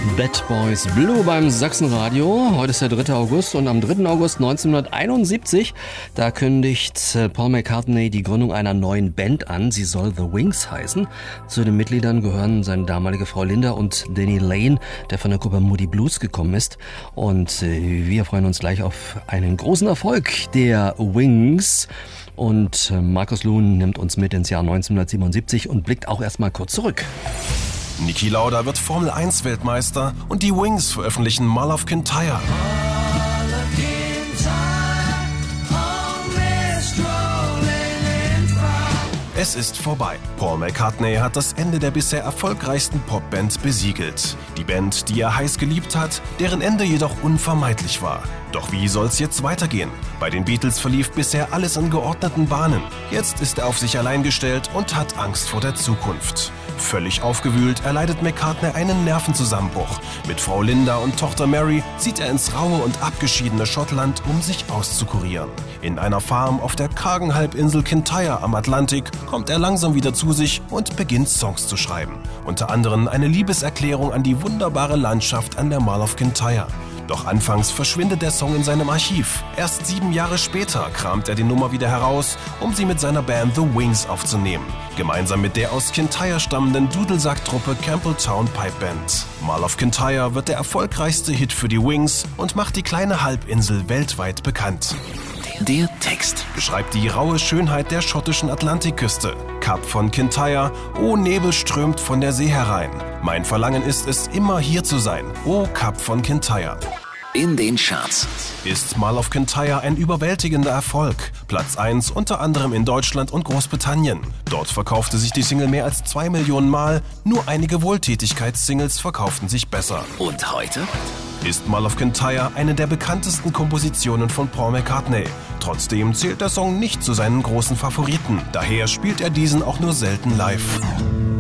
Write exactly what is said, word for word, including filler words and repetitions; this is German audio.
Bad Boys Blue beim Sachsenradio. Heute ist der dritte August und am dritten August neunzehnhunderteinundsiebzig, da kündigt Paul McCartney die Gründung einer neuen Band an. Sie soll The Wings heißen. Zu den Mitgliedern gehören seine damalige Frau Linda und Danny Lane, der von der Gruppe Moody Blues gekommen ist. Und wir freuen uns gleich auf einen großen Erfolg der Wings. Und Markus Luhn nimmt uns mit ins Jahr neunzehnhundertsiebenundsiebzig und blickt auch erstmal kurz zurück. Niki Lauda wird Formel eins Weltmeister und die Wings veröffentlichen Mall of Kintyre. Es ist vorbei. Paul McCartney hat das Ende der bisher erfolgreichsten Popband besiegelt. Die Band, die er heiß geliebt hat, deren Ende jedoch unvermeidlich war. Doch wie soll's jetzt weitergehen? Bei den Beatles verlief bisher alles in geordneten Bahnen. Jetzt ist er auf sich allein gestellt und hat Angst vor der Zukunft. Völlig aufgewühlt erleidet McCartney einen Nervenzusammenbruch. Mit Frau Linda und Tochter Mary zieht er ins raue und abgeschiedene Schottland, um sich auszukurieren. In einer Farm auf der kargen Halbinsel Kintyre am Atlantik kommt er langsam wieder zu sich und beginnt Songs zu schreiben. Unter anderem eine Liebeserklärung an die wunderbare Landschaft an der Mall of Kintyre. Doch anfangs verschwindet der Song in seinem Archiv. Erst sieben Jahre später kramt er die Nummer wieder heraus, um sie mit seiner Band The Wings aufzunehmen. Gemeinsam mit der aus Kintyre stammenden Dudelsack-Truppe Campbelltown Pipe Band. Mall of Kintyre wird der erfolgreichste Hit für die Wings und macht die kleine Halbinsel weltweit bekannt. Der Text beschreibt die raue Schönheit der schottischen Atlantikküste. Kap von Kintyre, oh Nebel strömt von der See herein. Mein Verlangen ist es, immer hier zu sein, oh Kap von Kintyre. In den Charts ist Mall of Kintyre ein überwältigender Erfolg. Platz eins unter anderem in Deutschland und Großbritannien. Dort verkaufte sich die Single mehr als zwei Millionen Mal. Nur einige Wohltätigkeitssingles verkauften sich besser. Und heute ist Mall of Kintyre eine der bekanntesten Kompositionen von Paul McCartney. Trotzdem zählt der Song nicht zu seinen großen Favoriten. Daher spielt er diesen auch nur selten live.